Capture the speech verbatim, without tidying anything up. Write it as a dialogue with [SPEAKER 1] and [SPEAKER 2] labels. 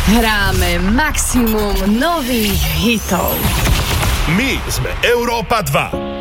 [SPEAKER 1] Hráme maximum nových hitov.
[SPEAKER 2] My sme Európa dva.